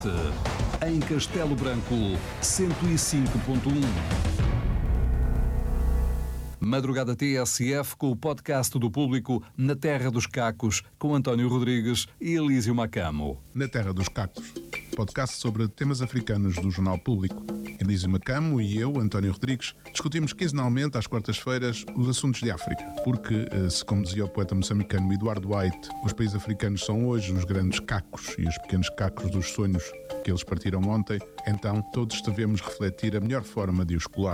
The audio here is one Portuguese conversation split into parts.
Em Castelo Branco, 105.1. Madrugada TSF com o podcast do Público Na Terra dos Cacos, com António Rodrigues e Elísio Macamo. Na Terra dos Cacos, podcast sobre temas africanos do Jornal Público. Elísio Macamo e eu, António Rodrigues, discutimos quinzenalmente às quartas-feiras os assuntos de África. Porque, se como dizia o poeta moçambicano Eduardo White, os países africanos são hoje os grandes cacos e os pequenos cacos dos sonhos que eles partiram ontem, então todos devemos refletir a melhor forma de os colar.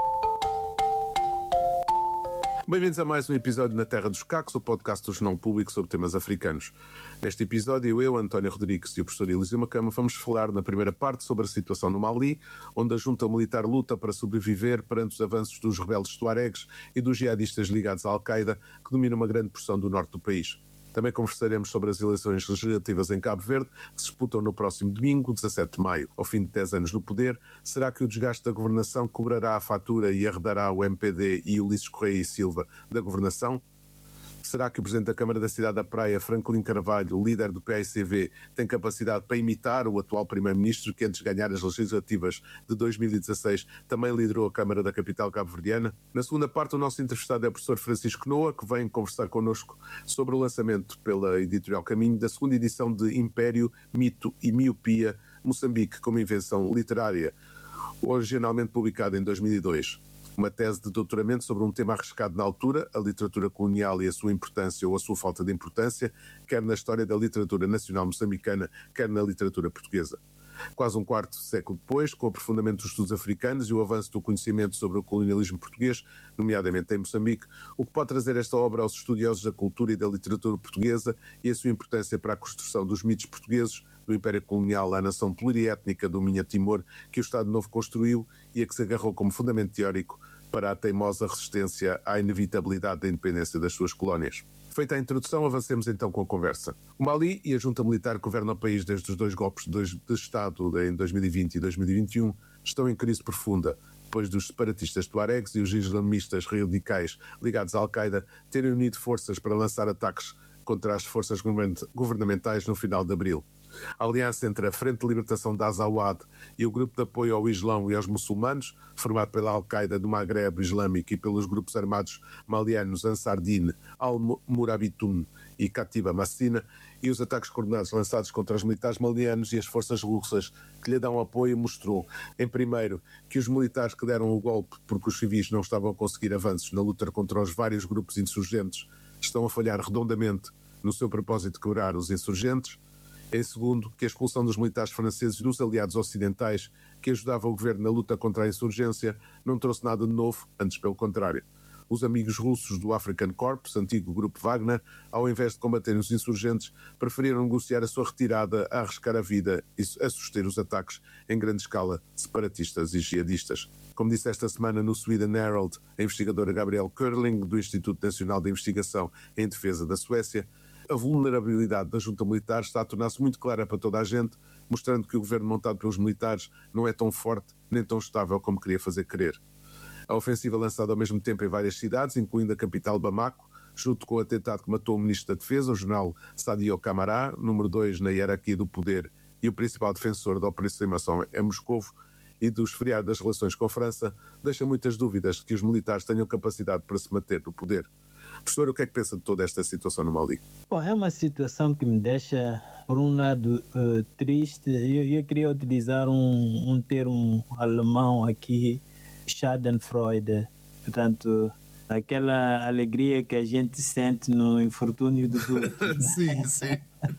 Bem-vindos a mais um episódio Na Terra dos Cacos, o podcast do Jornal Público sobre temas africanos. Neste episódio, eu, António Rodrigues e o professor Elísio Macamo vamos falar na primeira parte sobre a situação no Mali, onde a junta militar luta para sobreviver perante os avanços dos rebeldes tuaregs e dos jihadistas ligados à Al-Qaeda, que dominam uma grande porção do norte do país. Também conversaremos sobre as eleições legislativas em Cabo Verde, que se disputam no próximo domingo, 17 de maio. Ao fim de 10 anos no poder, será que o desgaste da governação cobrará a fatura e arredará o MPD e Ulisses Correia e Silva da governação? Será que o Presidente da Câmara da Cidade da Praia, Franklin Carvalho, líder do PAICV, tem capacidade para imitar o atual Primeiro-Ministro que, antes de ganhar as legislativas de 2016, também liderou a Câmara da capital cabo-verdiana? Na segunda parte, o nosso entrevistado é o professor Francisco Noa, que vem conversar connosco sobre o lançamento pela editorial Caminho da segunda edição de Império, Mito e Miopia, Moçambique como Invenção Literária, originalmente publicada em 2002. Uma tese de doutoramento sobre um tema arriscado na altura, a literatura colonial e a sua importância ou a sua falta de importância, quer na história da literatura nacional moçambicana, quer na literatura portuguesa. Quase um quarto de século depois, com o aprofundamento dos estudos africanos e o avanço do conhecimento sobre o colonialismo português, nomeadamente em Moçambique, o que pode trazer esta obra aos estudiosos da cultura e da literatura portuguesa e a sua importância para a construção dos mitos portugueses, do Império Colonial à nação pluriétnica do Minha-Timor, que o Estado Novo construiu e a que se agarrou como fundamento teórico para a teimosa resistência à inevitabilidade da independência das suas colónias. Feita a introdução, avancemos então com a conversa. O Mali e a junta militar que governa o país desde os dois golpes de Estado em 2020 e 2021 estão em crise profunda, depois dos separatistas tuaregs e os islamistas radicais ligados à Al-Qaeda terem unido forças para lançar ataques contra as forças governamentais no final de abril. A aliança entre a Frente de Libertação da Azawad e o Grupo de Apoio ao Islão e aos Muçulmanos, formado pela Al-Qaeda do Magreb Islâmico e pelos grupos armados malianos Ansar Dine, Al-Murabitun e Katiba Massina, e os ataques coordenados lançados contra os militares malianos e as forças russas que lhe dão apoio, mostrou, em primeiro, que os militares que deram o golpe porque os civis não estavam a conseguir avanços na luta contra os vários grupos insurgentes estão a falhar redondamente no seu propósito de quebrar os insurgentes. Em segundo, que a expulsão dos militares franceses e dos aliados ocidentais que ajudavam o governo na luta contra a insurgência não trouxe nada de novo, antes pelo contrário. Os amigos russos do African Corps, antigo grupo Wagner, ao invés de combaterem os insurgentes, preferiram negociar a sua retirada a arriscar a vida e a suster os ataques em grande escala de separatistas e jihadistas. Como disse esta semana no Sweden Herald, a investigadora Gabrielle Curling, do Instituto Nacional de Investigação em Defesa da Suécia, a vulnerabilidade da junta militar está a tornar-se muito clara para toda a gente, mostrando que o governo montado pelos militares não é tão forte nem tão estável como queria fazer crer. A ofensiva lançada ao mesmo tempo em várias cidades, incluindo a capital Bamako, junto com o atentado que matou o ministro da Defesa, o general Sadio Camara, número 2 na hierarquia do poder e o principal defensor da aproximação em Moscovo, e do esfriar das relações com a França, deixa muitas dúvidas de que os militares tenham capacidade para se manter no poder. Professor, o que é que pensa de toda esta situação no Mali? Bom, é uma situação que me deixa, por um lado, triste. Eu queria utilizar um termo alemão aqui, Schadenfreude, portanto, aquela alegria que a gente sente no infortúnio dos outros. Sim, sim.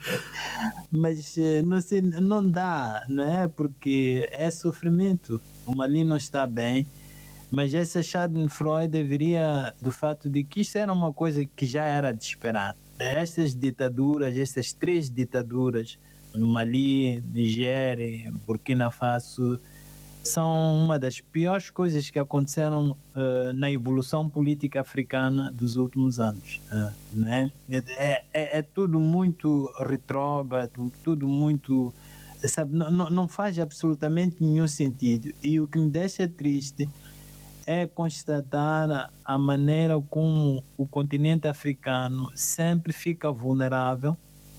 Mas não dá, não é? Porque é sofrimento. O Mali não está bem. Mas essa Schadenfreude viria do fato de que isso era uma coisa que já era de esperar. Estas ditaduras, essas 3 ditaduras, no Mali, Nigéria, Burkina Faso, são uma das piores coisas que aconteceram na evolução política africana dos últimos anos. Né? É tudo muito retrógrado, tudo muito... Sabe, não faz absolutamente nenhum sentido. E o que me deixa triste é constatar a maneira como o continente africano sempre fica vulnerável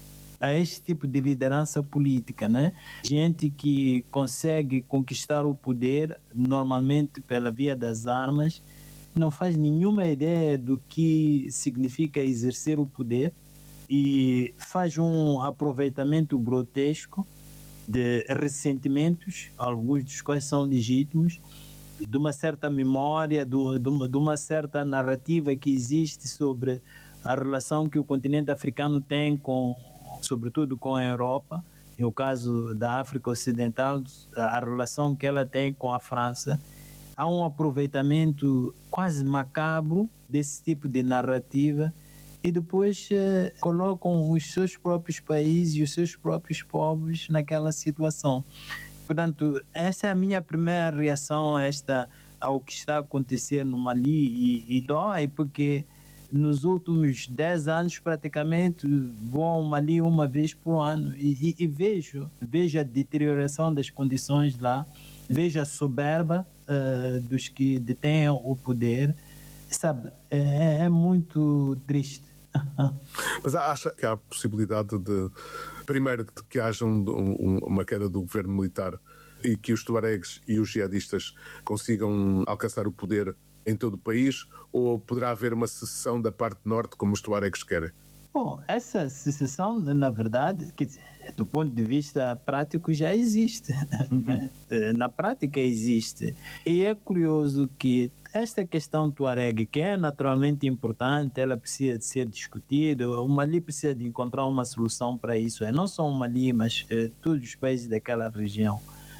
a este tipo de liderança política, né? Gente que consegue conquistar o poder normalmente pela via das armas, não faz nenhuma ideia do que significa exercer o poder e faz um aproveitamento grotesco de ressentimentos, alguns dos quais são legítimos, de uma certa memória, de uma certa narrativa que existe sobre a relação que o continente africano tem sobretudo com a Europa, no caso da África Ocidental, a relação que ela tem com a França. Há um aproveitamento quase macabro desse tipo de narrativa e depois colocam os seus próprios países e os seus próprios povos naquela situação. Portanto, essa é a minha primeira reação ao que está a acontecer no Mali e dói, porque nos últimos 10 anos praticamente vou ao Mali uma vez por ano e vejo a deterioração das condições lá, vejo a soberba dos que detêm o poder, sabe, é muito triste. Mas acha que há a possibilidade primeiro, de que haja uma queda do governo militar e que os tuaregs e os jihadistas consigam alcançar o poder em todo o país, ou poderá haver uma secessão da parte norte como os tuaregs querem? Bom, essa secessão, na verdade, do ponto de vista prático, já existe. Na prática existe. E é curioso que esta questão tuareg, que é naturalmente importante, ela precisa de ser discutida, o Mali precisa de encontrar uma solução para isso. Não só o Mali, mas todos os países daquela região.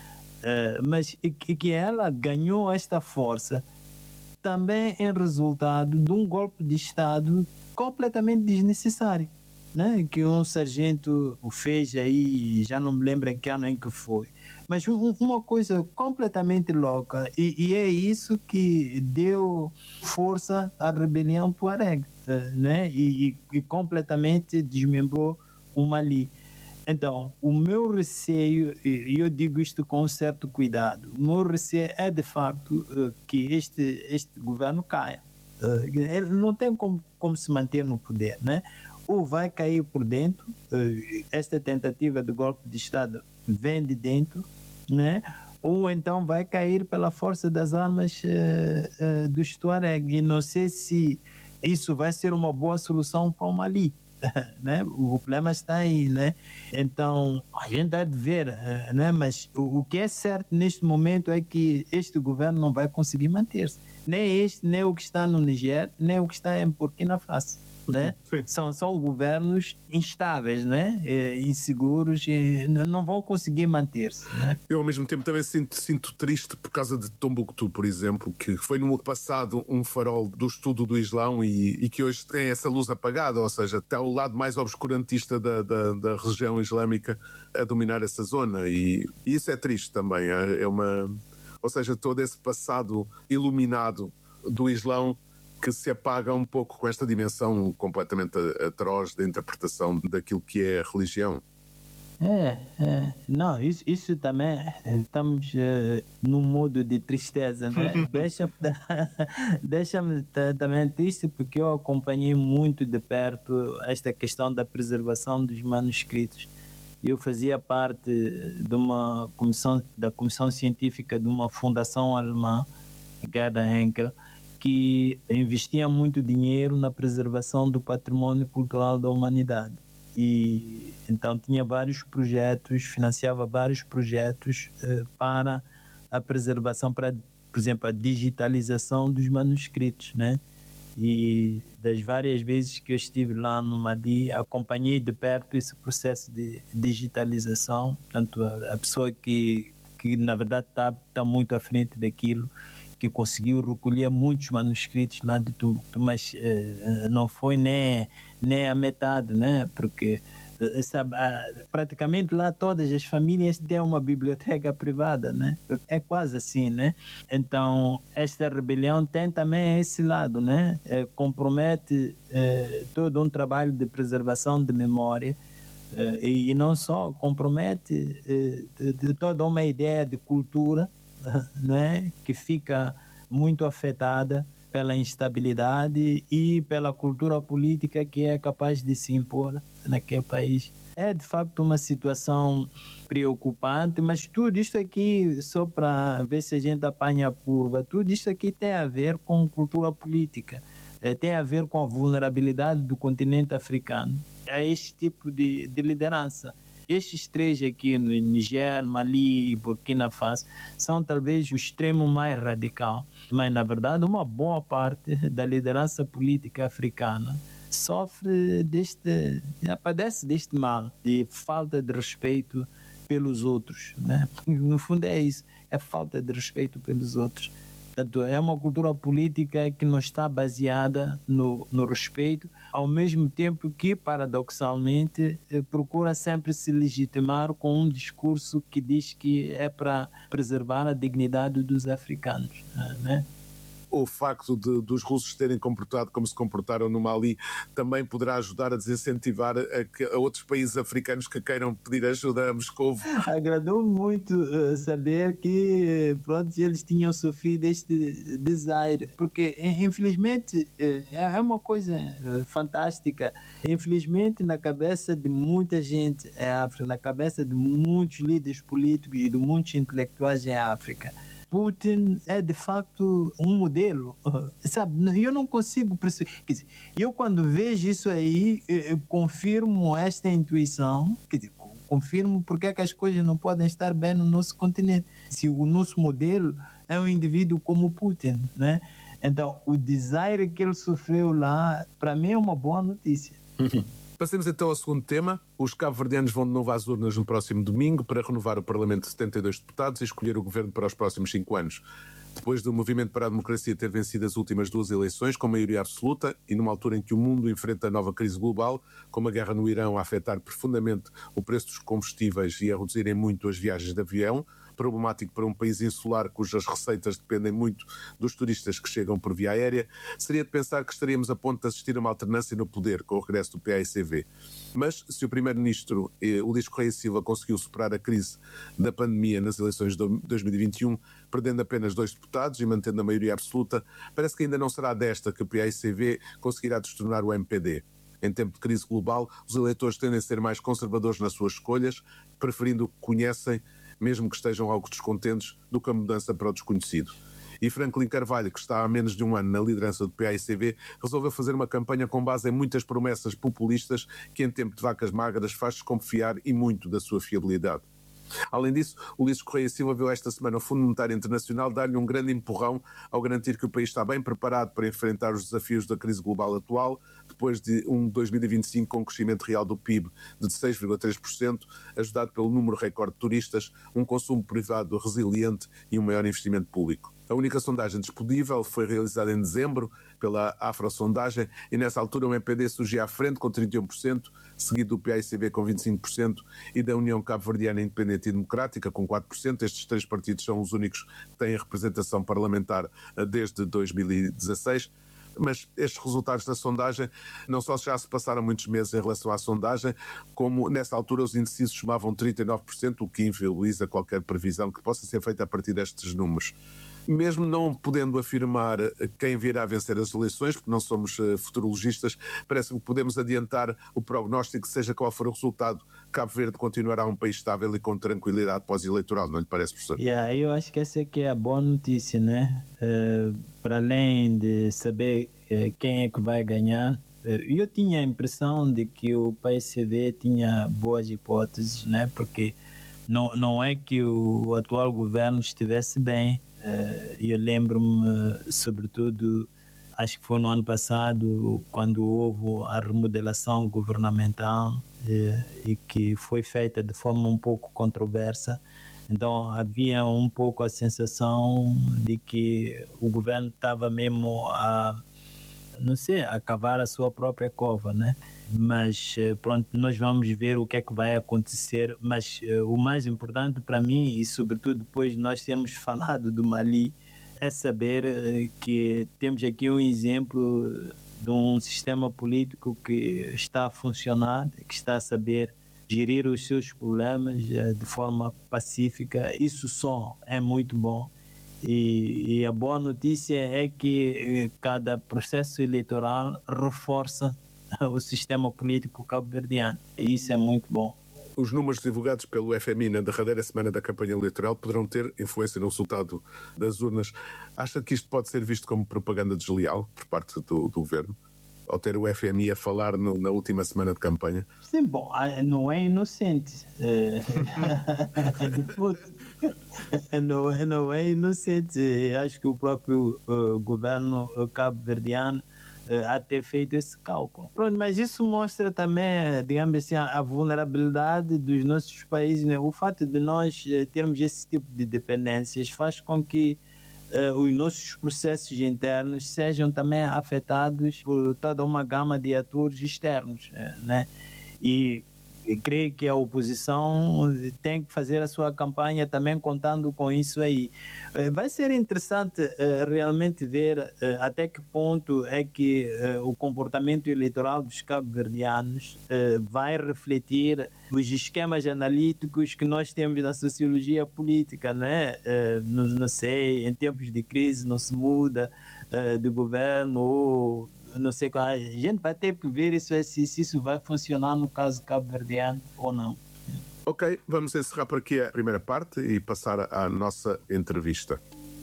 Mas que ela ganhou esta força também em resultado de um golpe de Estado completamente desnecessário, né? Que um sargento fez aí, já não me lembro em que ano em que foi, mas uma coisa completamente louca, e é isso que deu força à rebelião tuareg, né? E completamente desmembrou o Mali. Então, o meu receio, e eu digo isto com um certo cuidado, o meu receio é de facto que este governo caia. Ele não tem como se manter no poder, né? Ou vai cair por dentro, esta tentativa de golpe de Estado vem de dentro, né? Ou então vai cair pela força das armas dos Tuareg. E não sei se isso vai ser uma boa solução para o Mali. Né? O problema está aí, né? Então a gente há de ver, né? Mas o que é certo neste momento é que este governo não vai conseguir manter-se, nem este, nem o que está no Niger, nem o que está em Burkina Faso, né? São governos instáveis, né? Inseguros e não vão conseguir manter-se, né? Eu ao mesmo tempo também sinto triste por causa de Tombuctu, por exemplo, que foi no passado um farol do estudo do Islão e que hoje tem essa luz apagada, ou seja, está o lado mais obscurantista da região islâmica a dominar essa zona e isso é triste também, ou seja, todo esse passado iluminado do Islão que se apaga um pouco com esta dimensão completamente atroz da interpretação daquilo que é a religião. Não, isso também, estamos num modo de tristeza, né? Deixa-me também triste porque eu acompanhei muito de perto esta questão da preservação dos manuscritos. Eu fazia parte da comissão científica de uma fundação alemã, Gerda Henkel, que investia muito dinheiro na preservação do patrimônio cultural da humanidade. E então tinha vários projetos, financiava vários projetos para a preservação, para, por exemplo, a digitalização dos manuscritos, né? E das várias vezes que eu estive lá no Mali, acompanhei de perto esse processo de digitalização. Portanto, a pessoa que na verdade está muito à frente daquilo, que conseguiu recolher muitos manuscritos lá de Tombuctu, mas não foi nem a metade, né? Porque praticamente lá todas as famílias têm uma biblioteca privada, né? É quase assim, né? Então esta rebelião tem também esse lado, né? Compromete todo um trabalho de preservação de memória e não só, compromete de toda uma ideia de cultura, né, que fica muito afetada pela instabilidade e pela cultura política que é capaz de se impor naquele país. É de facto uma situação preocupante, mas tudo isto aqui, só para ver se a gente apanha a curva, tudo isto aqui tem a ver com cultura política, tem a ver com a vulnerabilidade do continente africano a este tipo de liderança. Estes três aqui, no Niger, Mali e Burkina Faso, são talvez o extremo mais radical, mas na verdade uma boa parte da liderança política africana sofre padece deste mal, de falta de respeito pelos outros, né? No fundo é isso, é falta de respeito pelos outros. Portanto, é uma cultura política que não está baseada no respeito, ao mesmo tempo que, paradoxalmente, procura sempre se legitimar com um discurso que diz que é para preservar a dignidade dos africanos, né? O facto dos russos terem comportado como se comportaram no Mali também poderá ajudar a desincentivar a outros países africanos que queiram pedir ajuda a Moscou. Agradou muito saber que pronto, eles tinham sofrido este desaire, porque infelizmente é uma coisa fantástica. Infelizmente, na cabeça de muita gente em África, na cabeça de muitos líderes políticos e de muitos intelectuais em África, Putin é de facto um modelo, sabe? Eu não consigo perceber. Quer dizer, eu quando vejo isso aí, eu confirmo esta intuição, quer dizer, confirmo porque é que as coisas não podem estar bem no nosso continente. Se o nosso modelo é um indivíduo como Putin, né? Então, o desaire que ele sofreu lá, para mim é uma boa notícia. Passemos então ao segundo tema. Os cabo-verdianos vão de novo às urnas no próximo domingo para renovar o Parlamento de 72 deputados e escolher o governo para os próximos 5 anos. Depois do Movimento para a Democracia ter vencido as últimas 2 eleições com maioria absoluta e numa altura em que o mundo enfrenta a nova crise global, como a guerra no Irão a afetar profundamente o preço dos combustíveis e a reduzirem muito as viagens de avião, problemático para um país insular cujas receitas dependem muito dos turistas que chegam por via aérea, seria de pensar que estaríamos a ponto de assistir a uma alternância no poder com o regresso do PAICV. Mas se o primeiro-ministro Ulisses Correia Silva conseguiu superar a crise da pandemia nas eleições de 2021, perdendo apenas 2 deputados e mantendo a maioria absoluta, parece que ainda não será desta que o PAICV conseguirá destornar o MPD. Em tempo de crise global, os eleitores tendem a ser mais conservadores nas suas escolhas, preferindo o que conhecem, mesmo que estejam algo descontentes, do que a mudança para o desconhecido. E Franklin Carvalho, que está há menos de um ano na liderança do PAICV, resolveu fazer uma campanha com base em muitas promessas populistas que, em tempo de vacas magras, faz desconfiar e muito da sua fiabilidade. Além disso, Ulisses Correia Silva viu esta semana o Fundo Monetário Internacional dar-lhe um grande empurrão ao garantir que o país está bem preparado para enfrentar os desafios da crise global atual, depois de um 2025 com um crescimento real do PIB de 6,3%, ajudado pelo número recorde de turistas, um consumo privado resiliente e um maior investimento público. A única sondagem disponível foi realizada em dezembro pela Afrosondagem e nessa altura o MPD surgia à frente com 31%, seguido do PAICV com 25% e da União Cabo-Verdiana Independente e Democrática com 4%. Estes 3 partidos são os únicos que têm representação parlamentar desde 2016. Mas estes resultados da sondagem não só já se passaram muitos meses em relação à sondagem, como nessa altura os indecisos somavam 39%, o que inviabiliza qualquer previsão que possa ser feita a partir destes números. Mesmo não podendo afirmar quem virá a vencer as eleições, porque não somos futurologistas, parece-me que podemos adiantar o prognóstico, seja qual for o resultado, Cabo Verde continuará um país estável e com tranquilidade pós-eleitoral, não lhe parece, professor? Eu acho que essa aqui é a boa notícia, né? Para além de saber quem é que vai ganhar, eu tinha a impressão de que o PAICV tinha boas hipóteses, né? Porque não é que o atual governo estivesse bem. Eu lembro-me, sobretudo, acho que foi no ano passado, quando houve a remodelação governamental e que foi feita de forma um pouco controversa. Então havia um pouco a sensação de que o governo estava mesmo a cavar a sua própria cova, né? Mas pronto, nós vamos ver o que é que vai acontecer, mas o mais importante para mim, e sobretudo depois de nós termos falado do Mali, é saber que temos aqui um exemplo de um sistema político que está a funcionar, que está a saber gerir os seus problemas de forma pacífica. Isso só é muito bom. E a boa notícia é que cada processo eleitoral reforça o sistema político cabo-verdiano. E isso é muito bom. Os números divulgados pelo FMI na derradeira semana da campanha eleitoral poderão ter influência no resultado das urnas. Acha que isto pode ser visto como propaganda desleal por parte do governo? Ao ter o FMI a falar na última semana de campanha? Sim, bom, não é inocente. Não é inocente. Acho que o próprio governo cabo-verdiano a ter feito esse cálculo. Pronto, mas isso mostra também, digamos assim, a vulnerabilidade dos nossos países, né? O fato de nós termos esse tipo de dependências faz com que os nossos processos internos sejam também afetados por toda uma gama de atores externos, né? E creio que a oposição tem que fazer a sua campanha também contando com isso aí. Vai ser interessante realmente ver até que ponto é que o comportamento eleitoral dos cabo-verdianos vai refletir os esquemas analíticos que nós temos na sociologia política, né? Não sei, em tempos de crise não se muda de governo ou não sei qual. A gente vai ter que ver se isso vai funcionar no caso cabo-verdiano ou não. Ok, vamos encerrar por aqui a primeira parte e passar à nossa entrevista.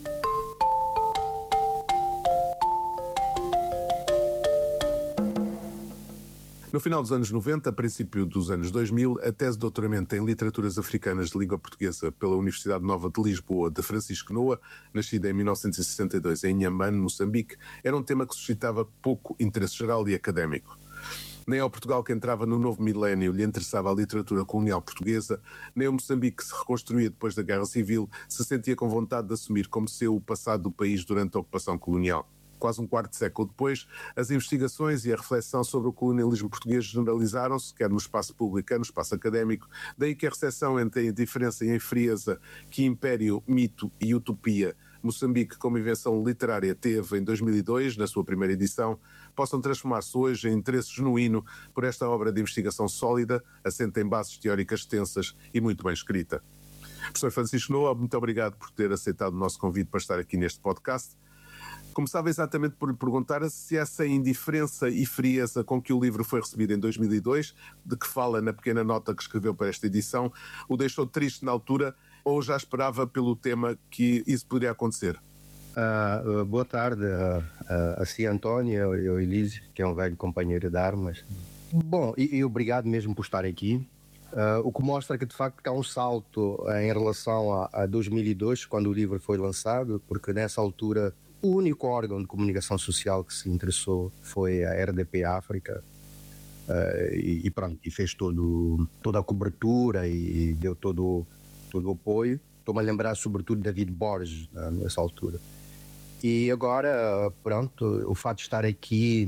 No final dos anos 90, a princípio dos anos 2000, a tese de doutoramento em Literaturas Africanas de Língua Portuguesa pela Universidade Nova de Lisboa, de Francisco Noa, nascida em 1962 em Inhambane, Moçambique, era um tema que suscitava pouco interesse geral e académico. Nem ao Portugal que entrava no novo milénio lhe interessava a literatura colonial portuguesa, nem ao Moçambique que se reconstruía depois da Guerra Civil se sentia com vontade de assumir como seu o passado do país durante a ocupação colonial. Quase um quarto de século depois, as investigações e a reflexão sobre o colonialismo português generalizaram-se, quer no espaço público, quer no espaço académico, daí que a recepção entre a indiferença e a frieza que império, mito e utopia Moçambique como invenção literária teve em 2002, na sua primeira edição, possam transformar-se hoje em interesse genuíno por esta obra de investigação sólida, assente em bases teóricas extensas e muito bem escrita. Professor Francisco Noa, muito obrigado por ter aceitado o nosso convite para estar aqui neste podcast. Começava exatamente por lhe perguntar se essa indiferença e frieza com que o livro foi recebido em 2002, de que fala na pequena nota que escreveu para esta edição, o deixou triste na altura ou já esperava pelo tema que isso poderia acontecer? Boa tarde a si, António, e ao Elísio, que é um velho companheiro de armas. Bom, e obrigado mesmo por estar aqui. O que mostra que de facto há um salto em relação a 2002, quando o livro foi lançado, porque nessa altura o único órgão de comunicação social que se interessou foi a RDP África, e pronto, e fez toda a cobertura e deu todo o apoio. Estou-me a lembrar sobretudo de David Borges nessa altura. E agora, pronto, o fato de estar aqui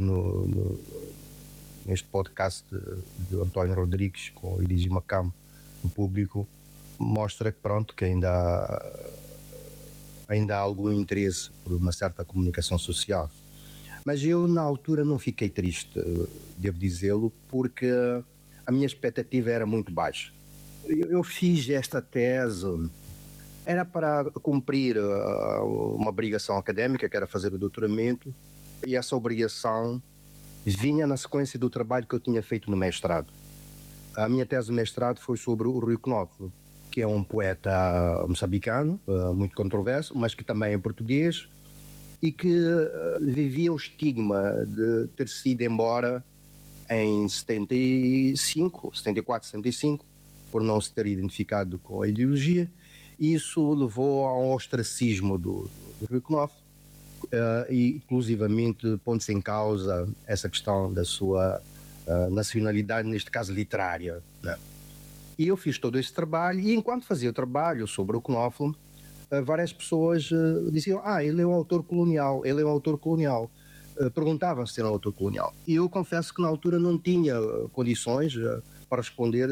neste podcast de António Rodrigues com o Elísio Macamo no público mostra que pronto, que ainda há algum interesse por uma certa comunicação social. Mas eu na altura não fiquei triste, devo dizê-lo, porque a minha expectativa era muito baixa. Eu fiz esta tese, era para cumprir uma obrigação académica, que era fazer o doutoramento, e essa obrigação vinha na sequência do trabalho que eu tinha feito no mestrado. A minha tese de mestrado foi sobre o Rui Knopfler, que é um poeta moçambicano, muito controverso, mas que também é português, e que vivia o estigma de ter sido embora em 74, 75, por não se ter identificado com a ideologia. Isso levou a um ostracismo do Rui Knopfler, e inclusivamente pondo-se em causa essa questão da sua nacionalidade, neste caso literária, né? E eu fiz todo esse trabalho, e enquanto fazia o trabalho sobre o Knopfler, várias pessoas diziam: ele é um autor colonial, ele é um autor colonial. Perguntavam se era um autor colonial. E eu confesso que na altura não tinha condições para responder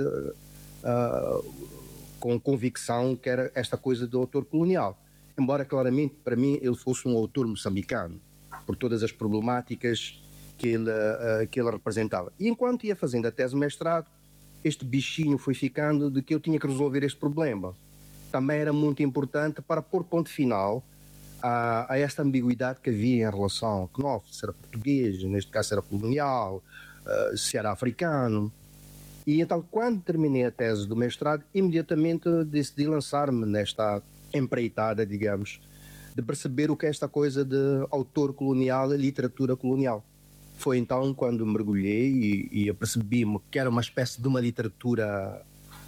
com convicção que era esta coisa do autor colonial. Embora claramente para mim ele fosse um autor moçambicano, por todas as problemáticas que ele representava. E enquanto ia fazendo a tese de mestrado, este bichinho foi ficando de que eu tinha que resolver este problema. Também era muito importante para pôr ponto final a esta ambiguidade que havia em relação ao Knopfler, se era português, neste caso era colonial, se era africano. E então, quando terminei a tese do mestrado, imediatamente decidi lançar-me nesta empreitada, digamos, de perceber o que é esta coisa de autor colonial e literatura colonial. Foi então quando mergulhei e apercebi-me que era uma espécie de uma literatura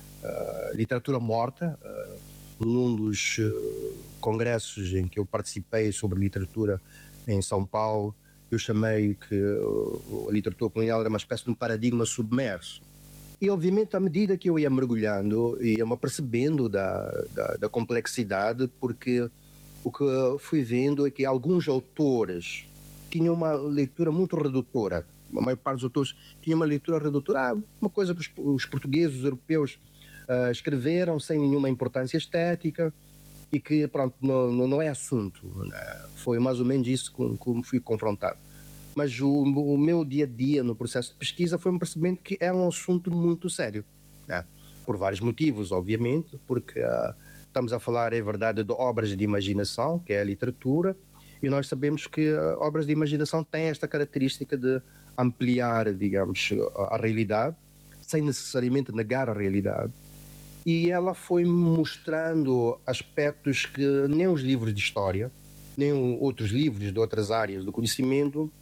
morta. Num dos congressos em que eu participei sobre literatura em São Paulo, eu chamei que a literatura colonial era uma espécie de um paradigma submerso. E, obviamente, à medida que eu ia mergulhando, ia-me apercebendo da complexidade, porque o que fui vendo é que alguns autores tinham uma leitura muito redutora. A maior parte dos autores tinha uma leitura redutora. Uma coisa que os portugueses, os europeus, escreveram sem nenhuma importância estética e que, pronto, não é assunto. Foi mais ou menos isso com me fui confrontado. Mas o meu dia-a-dia no processo de pesquisa foi-me percebendo que é um assunto muito sério, né? Por vários motivos, obviamente, porque estamos a falar, é verdade, de obras de imaginação, que é a literatura, e nós sabemos que obras de imaginação têm esta característica de ampliar, digamos, a realidade, sem necessariamente negar a realidade. E ela foi mostrando aspectos que nem os livros de história, nem outros livros de outras áreas do conhecimento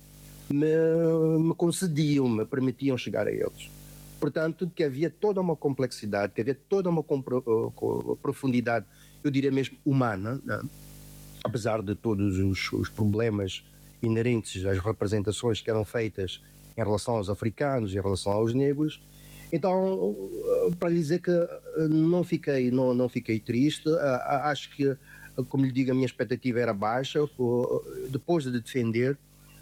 me concediam, me permitiam chegar a eles. Portanto, que havia toda uma complexidade, que havia toda uma profundidade, eu diria mesmo humana, né? Apesar de todos os problemas inerentes às representações que eram feitas em relação aos africanos, em relação aos negros. Então, para lhe dizer que não fiquei triste, acho que, como lhe digo, a minha expectativa era baixa. Depois de defender,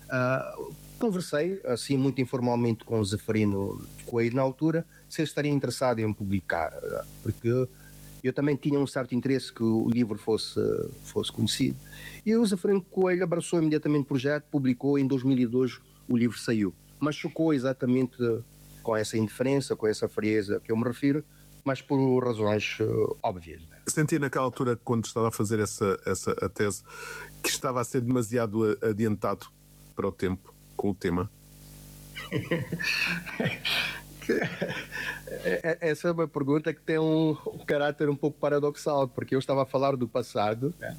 conversei, assim, muito informalmente com o Zeferino Coelho na altura, se ele estaria interessado em publicar, porque eu também tinha um certo interesse que o livro fosse conhecido. E o Zeferino Coelho abraçou imediatamente o projeto, publicou, em 2002 o livro saiu. Mas chocou exatamente com essa indiferença, com essa frieza que eu me refiro, mas por razões óbvias. Senti naquela altura, quando estava a fazer a tese, que estava a ser demasiado adiantado para o tempo, com o tema? Essa é uma pergunta que tem um caráter um pouco paradoxal, porque eu estava a falar do passado, né?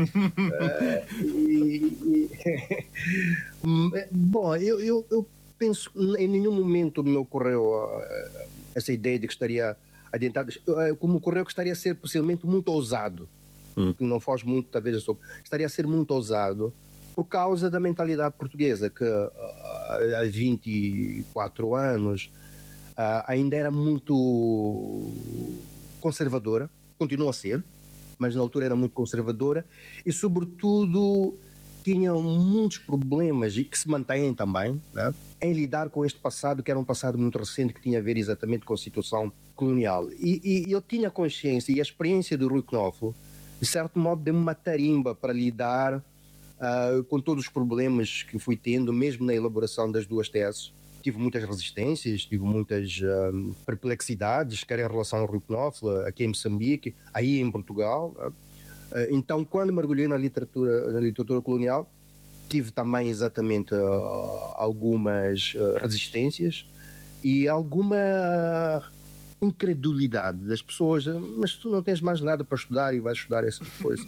Bom, eu penso, em nenhum momento me ocorreu essa ideia de que estaria adiantado, como ocorreu que estaria a ser possivelmente muito ousado, que não foge muito, talvez, estaria a ser muito ousado por causa da mentalidade portuguesa, que há 24 anos ainda era muito conservadora, continua a ser, mas na altura era muito conservadora e, sobretudo, tinha muitos problemas, e que se mantêm também, né, em lidar com este passado, que era um passado muito recente, que tinha a ver exatamente com a situação colonial. E eu tinha consciência, e a experiência do Rui Knopfler, de certo modo, deu-me uma tarimba para lidar com todos os problemas que fui tendo, mesmo na elaboração das duas teses. Tive muitas resistências, tive muitas perplexidades, quer em relação ao Rui Knopfler, aqui em Moçambique, aí em Portugal. Então, quando mergulhei na literatura colonial, tive também exatamente algumas resistências e alguma incredulidade das pessoas. Mas tu não tens mais nada para estudar e vais estudar essas coisas.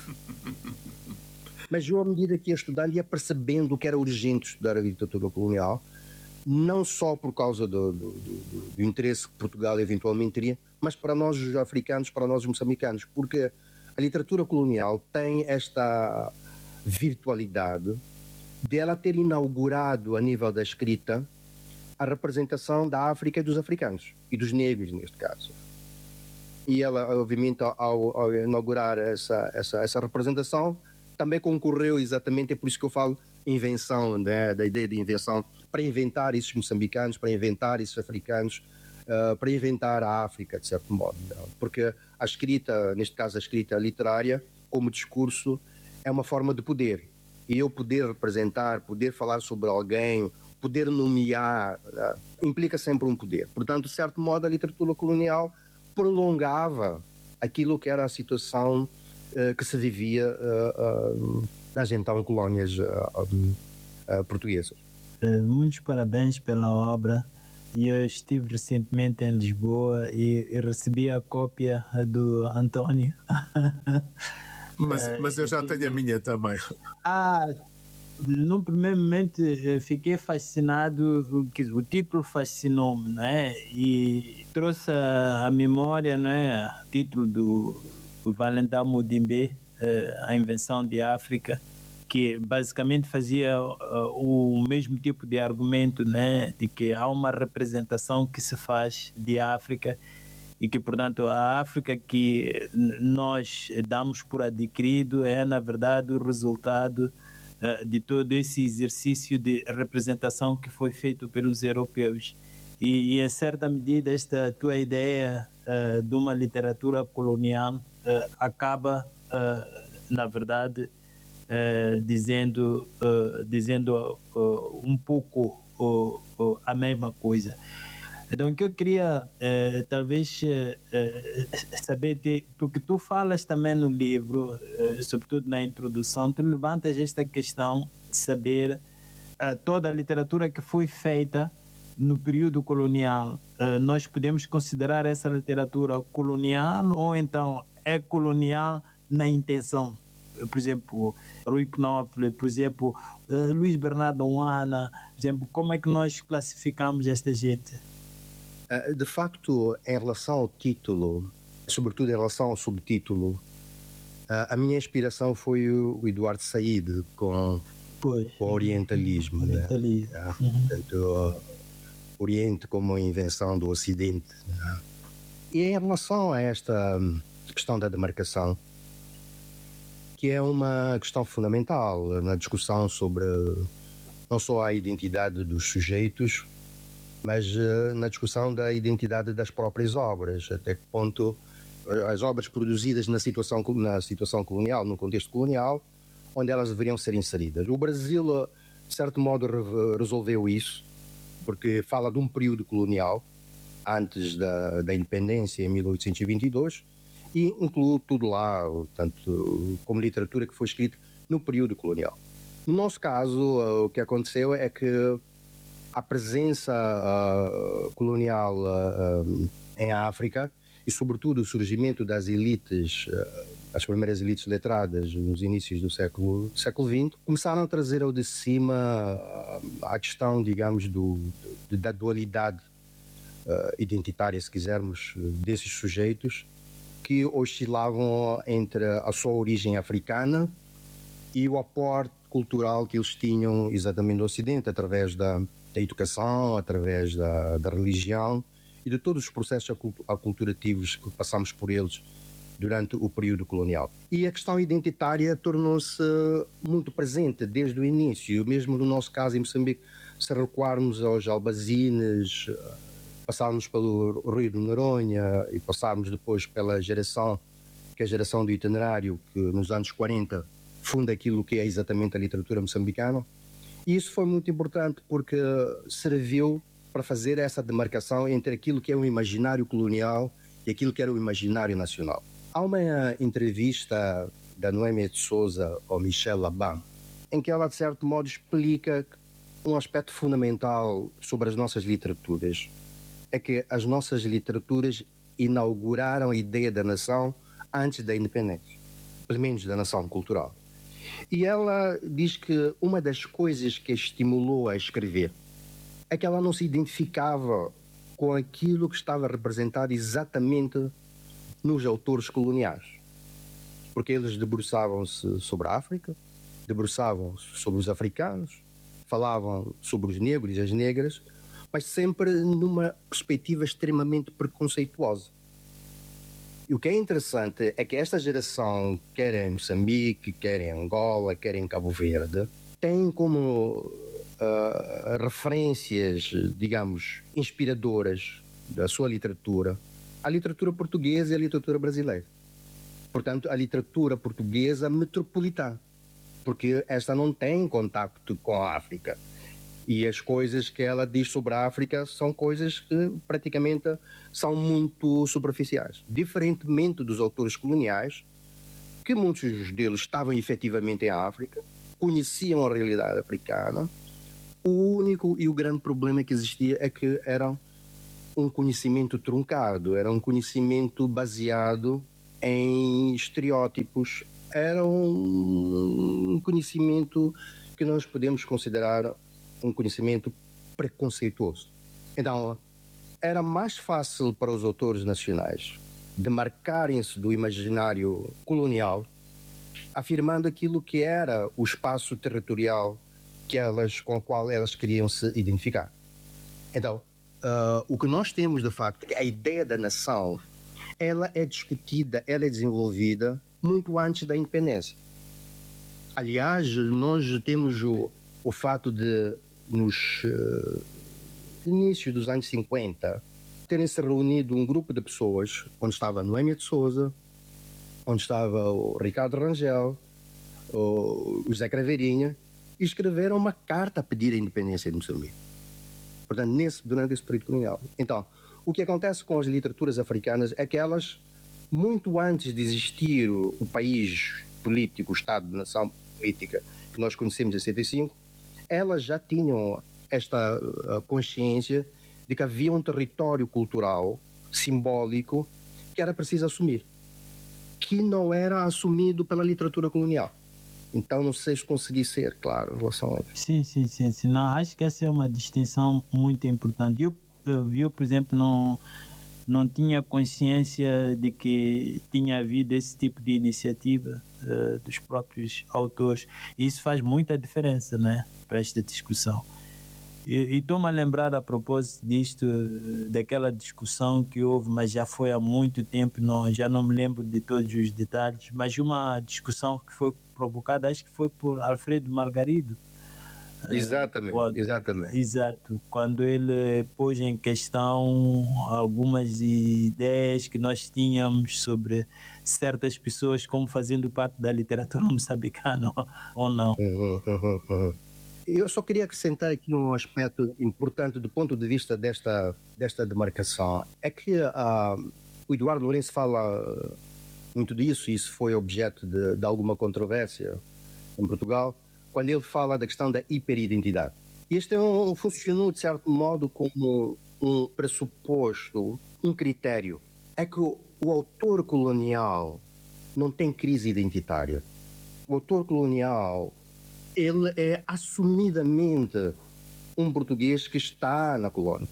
Mas eu, à medida que ia estudando, ia percebendo que era urgente estudar a literatura colonial, não só por causa do interesse que Portugal eventualmente teria, mas para nós os africanos, para nós os moçambicanos, porque a literatura colonial tem esta virtualidade de ela ter inaugurado, a nível da escrita, a representação da África e dos africanos, e dos negros, neste caso. E ela, obviamente, ao inaugurar essa representação, também concorreu exatamente, é por isso que eu falo invenção, né, da ideia de invenção, para inventar esses moçambicanos, para inventar esses africanos, para inventar a África, de certo modo. Não? Porque a escrita, neste caso a escrita literária, como discurso, é uma forma de poder. E eu poder representar, poder falar sobre alguém, poder nomear, implica sempre um poder. Portanto, de certo modo, a literatura colonial prolongava aquilo que era a situação que se vivia nas então colónias portuguesas. muitos parabéns pela obra. E eu estive recentemente em Lisboa e recebi a cópia do António. Mas eu já tenho a minha também. No primeiro momento fiquei fascinado, o título fascinou-me, não é? E trouxe à memória, não é? O título do Valentin Mudimbe, A Invenção de África, que basicamente fazia o mesmo tipo de argumento, né? De que há uma representação que se faz de África e que, portanto, a África que nós damos por adquirido é, na verdade, o resultado de todo esse exercício de representação que foi feito pelos europeus. E em certa medida, esta tua ideia de uma literatura colonial acaba, na verdade, dizendo um pouco a mesma coisa. Então, o que eu queria talvez saber, porque tu falas também no livro, sobretudo na introdução, tu levantas esta questão de saber toda a literatura que foi feita no período colonial. Nós podemos considerar essa literatura colonial ou então é colonial na intenção? Por exemplo, Rui Knopfler, por exemplo, Luís Bernardo Uana, por exemplo, como é que nós classificamos esta gente? De facto, em relação ao título, sobretudo em relação ao subtítulo, a minha inspiração foi o Eduardo Said com o orientalismo. Orientalismo. Né? Portanto, Oriente como a invenção do Ocidente. Né? E em relação a esta questão da demarcação, que é uma questão fundamental na discussão sobre não só a identidade dos sujeitos, mas na discussão da identidade das próprias obras, até que ponto as obras produzidas na situação colonial, no contexto colonial, onde elas deveriam ser inseridas. O Brasil, de certo modo, resolveu isso, porque fala de um período colonial, antes da independência, em 1822, e inclui tudo lá, tanto como literatura que foi escrita no período colonial. No nosso caso, o que aconteceu é que a presença colonial em África e, sobretudo, o surgimento das elites, as primeiras elites letradas nos inícios do século XX, começaram a trazer ao de cima a questão, digamos, da dualidade identitária, se quisermos, desses sujeitos que oscilavam entre a sua origem africana e o aporte cultural que eles tinham exatamente no Ocidente, através da educação, através da religião e de todos os processos aculturativos que passamos por eles durante o período colonial. E a questão identitária tornou-se muito presente desde o início, mesmo no nosso caso em Moçambique, se recuarmos aos albazines, passarmos pelo Rio de Noronha e passarmos depois pela geração, que é a geração do itinerário, que nos anos 40 funda aquilo que é exatamente a literatura moçambicana. E isso foi muito importante porque serviu para fazer essa demarcação entre aquilo que é o imaginário colonial e aquilo que era o imaginário nacional. Há uma entrevista da Noémia de Souza ao Michel Laban, em que ela, de certo modo, explica um aspecto fundamental sobre as nossas literaturas. É que as nossas literaturas inauguraram a ideia da nação antes da independência, pelo menos da nação cultural. E ela diz que uma das coisas que a estimulou a escrever é que ela não se identificava com aquilo que estava representado exatamente nos autores coloniais. Porque eles debruçavam-se sobre a África, debruçavam-se sobre os africanos, falavam sobre os negros e as negras, mas sempre numa perspectiva extremamente preconceituosa. E o que é interessante é que esta geração, quer em Moçambique, quer em Angola, quer em Cabo Verde, tem como referências, digamos, inspiradoras da sua literatura, a literatura portuguesa e a literatura brasileira. Portanto, a literatura portuguesa metropolitana, porque esta não tem contacto com a África. E as coisas que ela diz sobre a África são coisas que praticamente são muito superficiais. Diferentemente dos autores coloniais, que muitos deles estavam efetivamente em África, conheciam a realidade africana, O único e o grande problema que existia é que era um conhecimento truncado, era um conhecimento baseado em estereótipos, era um conhecimento que nós podemos considerar um conhecimento preconceituoso. Então, era mais fácil para os autores nacionais demarcarem-se do imaginário colonial, afirmando aquilo que era o espaço territorial com o qual elas queriam se identificar. Então, o que nós temos, de facto, é a ideia da nação, ela é discutida, ela é desenvolvida muito antes da independência. Aliás, nós temos o fato de, nos inícios dos anos 50, terem se reunido um grupo de pessoas, onde estava Noémia de Souza, onde estava o Ricardo Rangel, o José Craveirinha, e escreveram uma carta a pedir a independência de Moçambique. Portanto, durante esse período colonial. Então, o que acontece com as literaturas africanas é que elas, muito antes de existir o país político, o Estado de Nação política que nós conhecemos em 65, elas já tinham esta consciência de que havia um território cultural, simbólico, que era preciso assumir, que não era assumido pela literatura colonial. Então, não sei se consegui ser claro em relação a isso. Sim. Não, acho que essa é uma distinção muito importante. Eu por exemplo, não tinha consciência de que tinha havido esse tipo de iniciativa dos próprios autores. E isso faz muita diferença, né, para esta discussão. E estou-me a lembrar, a propósito disto, daquela discussão que houve, mas já foi há muito tempo, já não me lembro de todos os detalhes, mas uma discussão que foi provocada, acho que foi por Alfredo Margarido. Exatamente. Exato. Quando ele pôs em questão algumas ideias que nós tínhamos sobre certas pessoas como fazendo parte da literatura moçambicana ou não. Eu só queria acrescentar aqui um aspecto importante do ponto de vista desta demarcação. É que o Eduardo Lourenço fala muito disso, e isso foi objeto de alguma controvérsia em Portugal, quando ele fala da questão da hiperidentidade. Este funcionou, de certo modo, como um pressuposto, um critério. É que o autor colonial não tem crise identitária. O autor colonial, ele é assumidamente um português que está na colônia.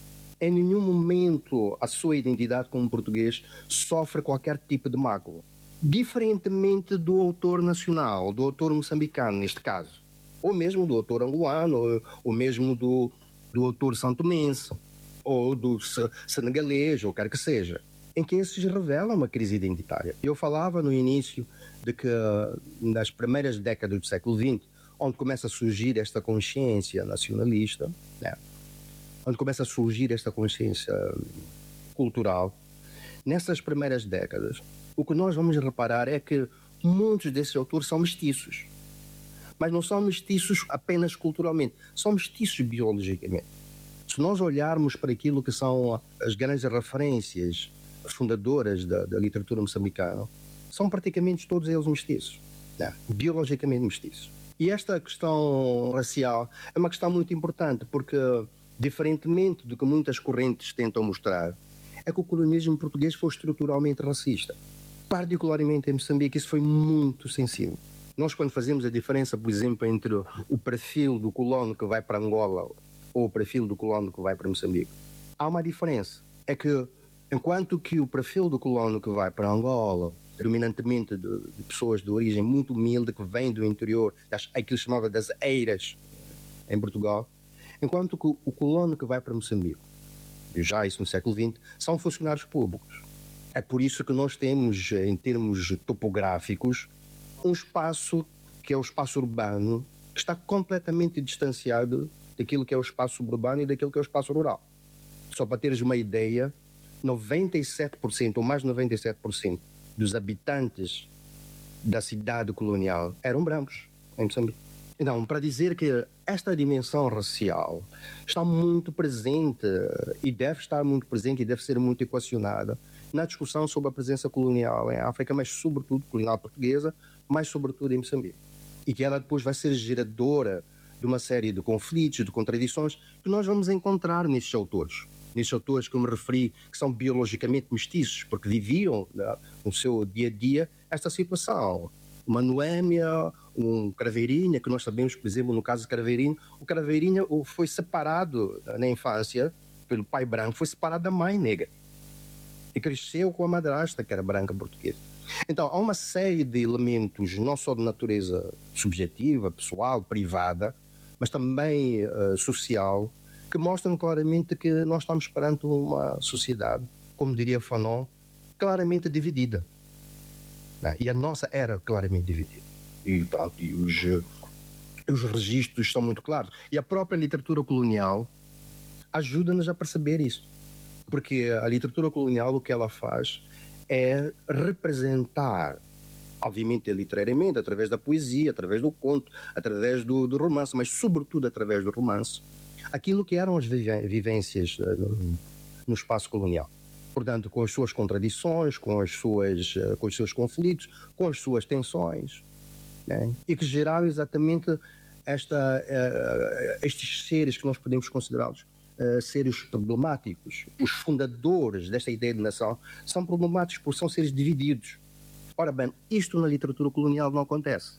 Em nenhum momento a sua identidade como português sofre qualquer tipo de mácula. Diferentemente do autor nacional, do autor moçambicano, neste caso, ou mesmo do autor angolano, ou mesmo do autor santomense, ou do senegalês, ou quer que seja, em que esses revelam uma crise identitária. Eu falava no início de que nas primeiras décadas do século XX, onde começa a surgir esta consciência nacionalista, né? Onde começa a surgir esta consciência cultural, nessas primeiras décadas, o que nós vamos reparar é que muitos desses autores são mestiços. Mas não são mestiços apenas culturalmente, são mestiços biologicamente. Se nós olharmos para aquilo que são as grandes referências fundadoras da literatura moçambicana, são praticamente todos eles mestiços, né? Biologicamente mestiços. E esta questão racial é uma questão muito importante, porque, diferentemente do que muitas correntes tentam mostrar, é que o colonialismo português foi estruturalmente racista. Particularmente em Moçambique, isso foi muito sensível. Nós, quando fazemos a diferença, por exemplo, entre o perfil do colono que vai para Angola ou o perfil do colono que vai para Moçambique, há uma diferença. É que, enquanto que o perfil do colono que vai para Angola, predominantemente de pessoas de origem muito humilde, que vêm do interior, aquilo chamava das eiras em Portugal, enquanto que o colono que vai para Moçambique, já isso no século XX, são funcionários públicos. É por isso que nós temos, em termos topográficos, um espaço que é o espaço urbano, que está completamente distanciado daquilo que é o espaço suburbano e daquilo que é o espaço rural. Só para teres uma ideia, 97% ou mais de 97% dos habitantes da cidade colonial eram brancos em Moçambique. Então, para dizer que esta dimensão racial está muito presente e deve estar muito presente e deve ser muito equacionada na discussão sobre a presença colonial em África, mas sobretudo colonial portuguesa, mas sobretudo em Moçambique. E que ela depois vai ser geradora de uma série de conflitos, de contradições que nós vamos encontrar nestes autores. Nestes autores que eu me referi, que são biologicamente mestiços, porque viviam no seu dia-a-dia esta situação. Uma Noémia, um Craveirinha, que nós sabemos, por exemplo, no caso de Craveirinha, o Craveirinha foi separado na infância pelo pai branco, foi separado da mãe negra. E cresceu com a madrasta, que era branca portuguesa. Então, há uma série de elementos, não só de natureza subjetiva, pessoal, privada, mas também social, que mostram claramente que nós estamos perante uma sociedade, como diria Fanon, claramente dividida. E a nossa era claramente dividida. E, pronto, e os registros são muito claros. E a própria literatura colonial ajuda-nos a perceber isso. Porque a literatura colonial, o que ela faz é representar, obviamente literariamente, através da poesia, através do conto, através do romance, mas sobretudo através do romance, aquilo que eram as vivências no espaço colonial. Portanto, com as suas contradições, com os seus conflitos, com as suas tensões, né? E que geraram exatamente estes seres que nós podemos considerá-los seres problemáticos. Os fundadores desta ideia de nação são problemáticos porque são seres divididos. Ora bem, isto na literatura colonial não acontece.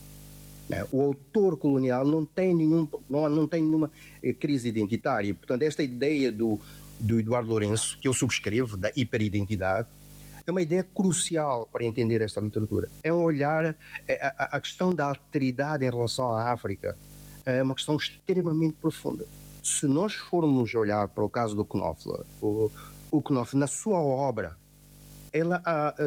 O autor colonial não tem nenhuma crise identitária. Portanto, esta ideia do Eduardo Lourenço, que eu subscrevo, da hiperidentidade, é uma ideia crucial para entender esta literatura. É um olhar, a questão da alteridade em relação à África é uma questão extremamente profunda. Se nós formos olhar para o caso do Knopfler, o Knopfler, na sua obra, ela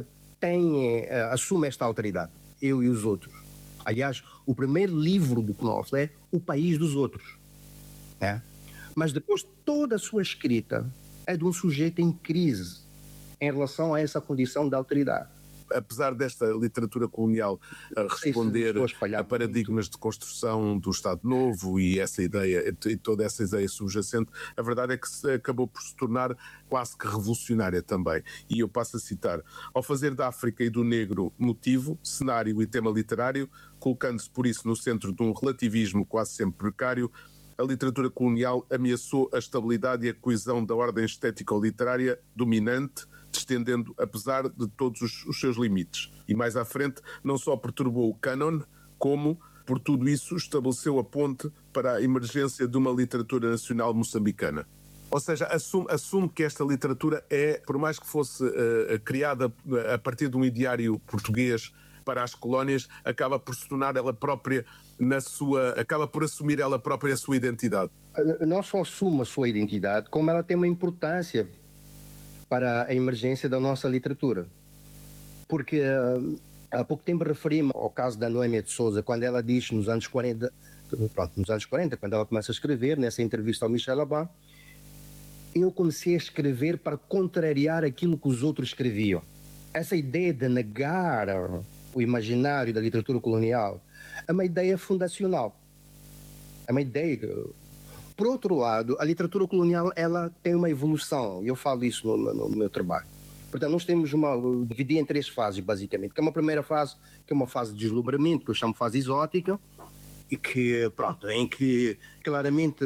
assume esta alteridade, Eu e os Outros. Aliás, o primeiro livro do Knopfler é O País dos Outros. Né? Mas depois toda a sua escrita é de um sujeito em crise em relação a essa condição de alteridade. Apesar desta literatura colonial responder a paradigmas de construção do Estado Novo e essa ideia, e toda essa ideia subjacente, a verdade é que acabou por se tornar quase que revolucionária também. E eu passo a citar: ao fazer da África e do negro motivo, cenário e tema literário, colocando-se por isso no centro de um relativismo quase sempre precário, a literatura colonial ameaçou a estabilidade e a coesão da ordem estético-literária dominante, estendendo apesar de todos os seus limites. E mais à frente, não só perturbou o cânon, como, por tudo isso, estabeleceu a ponte para a emergência de uma literatura nacional moçambicana. Ou seja, assume que esta literatura por mais que fosse criada a partir de um ideário português para as colónias, acaba por se tornar ela própria acaba por assumir ela própria a sua identidade. Não só assume a sua identidade, como ela tem uma importância para a emergência da nossa literatura. Porque há pouco tempo referi-me ao caso da Noémia de Souza, quando ela diz nos anos 40, quando ela começa a escrever, nessa entrevista ao Michel Aban, eu comecei a escrever para contrariar aquilo que os outros escreviam. Essa ideia de negar o imaginário da literatura colonial é uma ideia fundacional. É uma ideia que... Por outro lado, a literatura colonial ela tem uma evolução, e eu falo isso no meu trabalho. Portanto, nós temos dividir em 3 fases, basicamente. Que é uma primeira fase, que é uma fase de deslumbramento, que eu chamo fase exótica, e que, em que claramente,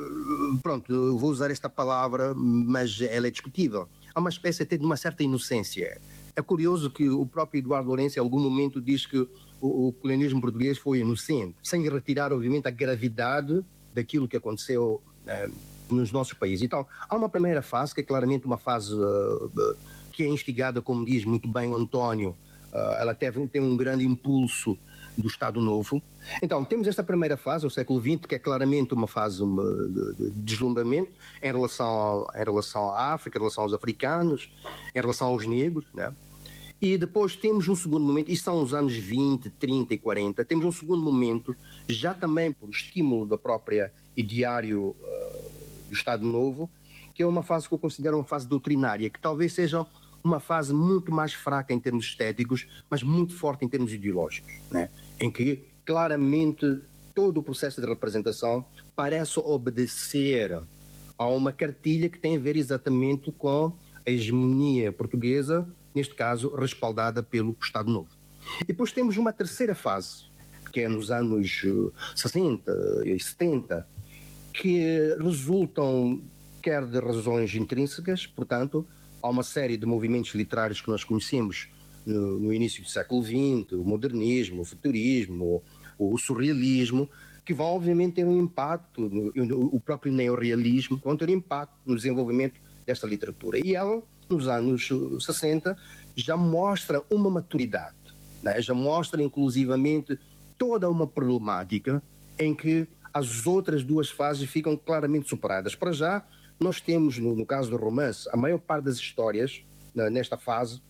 eu vou usar esta palavra, mas ela é discutível. Há uma espécie até de uma certa inocência. É curioso que o próprio Eduardo Lourenço, em algum momento, diz que o colonialismo português foi inocente, sem retirar, obviamente, a gravidade daquilo que aconteceu nos nossos países. Então, há uma primeira fase, que é claramente uma fase que é instigada, como diz muito bem o António, ela tem um grande impulso do Estado Novo. Então, temos esta primeira fase, o século XX, que é claramente uma fase de deslumbramento em relação à África, em relação aos africanos, em relação aos negros, né? E depois temos um segundo momento, e são os anos 20, 30 e 40, temos um segundo momento, já também por estímulo da própria ideário do Estado Novo, que é uma fase que eu considero uma fase doutrinária, que talvez seja uma fase muito mais fraca em termos estéticos, mas muito forte em termos ideológicos, né? Em que claramente todo o processo de representação parece obedecer a uma cartilha que tem a ver exatamente com a hegemonia portuguesa, neste caso respaldada pelo Estado Novo. E depois temos uma terceira fase, que é nos anos 60 e 70, que resultam quer de razões intrínsecas, portanto, há uma série de movimentos literários que nós conhecemos no início do século XX, o modernismo, o futurismo, o surrealismo, que vão obviamente ter um impacto, o próprio neorrealismo, vão ter um impacto no desenvolvimento desta literatura. E ela, nos anos 60, já mostra uma maturidade, né? Já mostra inclusivamente toda uma problemática em que as outras duas fases ficam claramente superadas. Para já, nós temos, no caso do romance, a maior parte das histórias nesta fase